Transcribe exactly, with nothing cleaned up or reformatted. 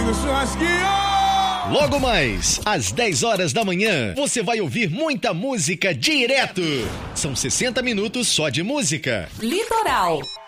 do churrasquinho! Logo mais, às dez horas da manhã, você vai ouvir muita música direto. São sessenta minutos só de música. Litoral.